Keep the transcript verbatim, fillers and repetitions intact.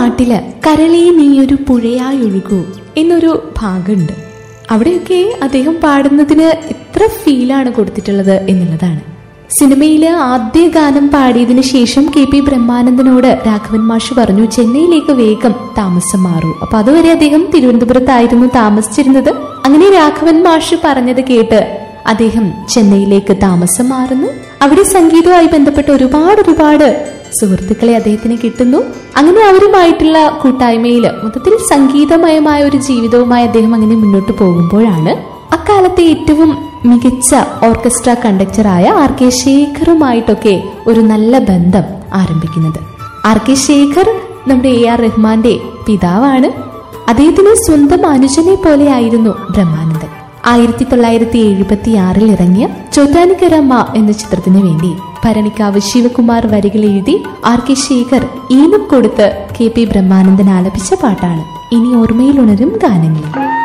നാട്ടില് കരളേ നീയൊരു പുഴയായി ഒഴുകൂ എന്നൊരു ഭാഗമുണ്ട്. അവിടെയൊക്കെ അദ്ദേഹം പാടുന്നതിന് എത്ര ഫീലാണ് കൊടുത്തിട്ടുള്ളത് എന്നുള്ളതാണ്. സിനിമയില് ആദ്യ ഗാനം പാടിയതിനു ശേഷം കെ പി ബ്രഹ്മാനന്ദനോട് രാഘവൻ മാഷ് പറഞ്ഞു, ചെന്നൈയിലേക്ക് വേഗം താമസം മാറൂ. അപ്പൊ അതുവരെ അദ്ദേഹം തിരുവനന്തപുരത്തായിരുന്നു താമസിച്ചിരുന്നത്. അങ്ങനെ രാഘവൻ മാഷ് പറഞ്ഞത് കേട്ട് അദ്ദേഹം ചെന്നൈയിലേക്ക് താമസം മാറുന്നു. അവിടെ സംഗീതവുമായി ബന്ധപ്പെട്ട ഒരുപാട് ഒരുപാട് സുഹൃത്തുക്കളെ അദ്ദേഹത്തിന് കിട്ടുന്നു. അങ്ങനെ അവരുമായിട്ടുള്ള കൂട്ടായ്മയിൽ മൊത്തത്തിൽ സംഗീതമയമായ ഒരു ജീവിതവുമായി അദ്ദേഹം അങ്ങനെ മുന്നോട്ട് പോകുമ്പോഴാണ് അക്കാലത്തെ ഏറ്റവും മികച്ച ഓർക്കസ്ട്ര കണ്ടക്ടറായ ആർ കെ ശേഖറുമായിട്ടൊക്കെ ഒരു നല്ല ബന്ധം ആരംഭിക്കുന്നത്. ആർ കെ ശേഖർ നമ്മുടെ എ ആർ റഹ്മാന്റെ പിതാവാണ്. അദ്ദേഹത്തിന് സ്വന്തം അനുജനെ പോലെയായിരുന്നു ബ്രഹ്മാനന്ദൻ. ആയിരത്തി തൊള്ളായിരത്തി എഴുപത്തി ആറിൽ ഇറങ്ങിയ ചോറ്റാനിക്കരമ്മ എന്ന ചിത്രത്തിന് വേണ്ടി ഭരണിക്കാവ് ശിവകുമാർ വരികൾ എഴുതി ആർ കെ ശേഖർ ഈണം കൊടുത്ത് കെ പി ബ്രഹ്മാനന്ദൻ ആലപിച്ച പാട്ടാണ് ഇനി ഓർമ്മയിൽ ഉണരും ഗാനങ്ങൾ.